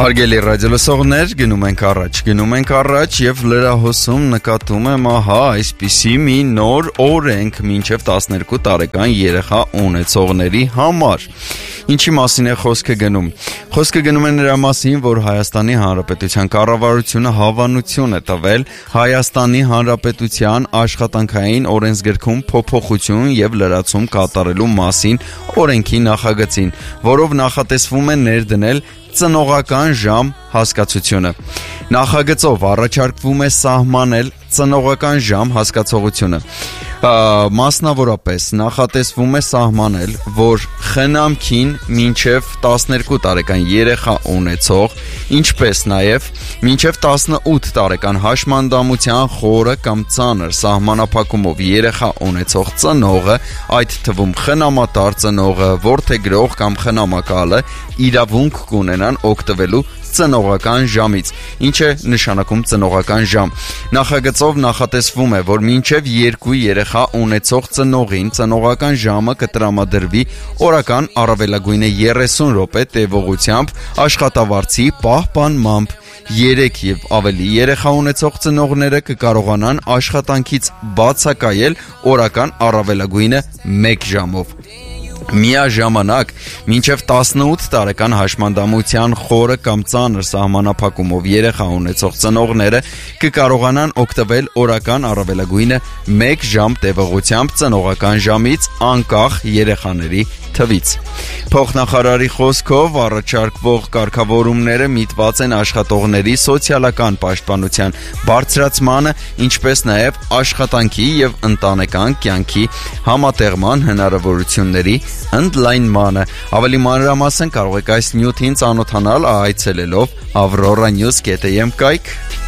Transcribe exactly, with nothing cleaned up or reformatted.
Հարգելի ռադիոլսողներ, գնում ենք առաջ, գնում ենք առաջ եւ լրահոսում նկատում եմ ահա այսպիսի մի նոր օրենք մինչեւ տասներկու տարեկան երեխա ունեցողների համար։ Ինչի մասին է խոսքը գնում։ Խոսքը գնում է նրա մասին, որ Հայաստանի Հանրապետության կառավարությունը հավանություն է տվել Հայաստանի Հանրապետության աշխատանքային օրենսգրքում փոփոխություն եւ լրացում կատարելու մասին օրենքի նախագծին, որով նախատեսվում է ներդնել ծնողական ժամ հասկացությունը։ Նախագծով առաջարկվում է սահմանել ծնողական ժամ հասկացողությունը։ Մասնավորապես նախատեսվում է սահմանել, որ խնամքին մինչև տասներկու տարեկան երեխա ունեցող, ինչպես նաև մինչև տասնութ տարեկան հաշմանդամության խորը կամ ծանր սահմանափակումով երեխա ունեցող ծնողը, այդ թվում խնամատար ծնողը, որդեգրող կամ խնամակալը իրավունք կունենան օգտվելու ծնողական ժամից, ինչ է նշանակում ծնողական ժամ։ Նախագծով նախատեսվում է, որ մինչև երկու երեխա ունեցող ծնողին ծնողական ժամը կտրամադրվի օրական առավելագույնը երեսուն րոպե տևողությամբ աշխատավարձի պահպանմամբ։ Երեք եւ ավելի երեխա ունեցող ծնողները կկարողանան աշխատանքից բացակայել օրական առավելագույնը մեկ ժամով։ Միաժամանակ, մինչև տասնութ տարեկան հաշմանդամության խորը կամ ծանր սահմանափակումով երեխա ունեցող ծնողները կկարողանան օգտվել օրական առավելագույնը մեկ ժամ տևողությամբ ծնողական ժամից անկախ երեխաների թվից։ Փոխնախարարի խոսքով առաջարկվող կարգավորումները միտված են աշխատողների սոցիալական պաշտպանության բարձրացմանը, ինչպես նաև աշխատանքի եւ ընտանեկան կյանքի համատեղման հնարավորությունների ընդլայնմանը։ Ավելի մանրամասն կարող եք այս նյութին ծանոթանալ այցելելով avroranews dot am կայք։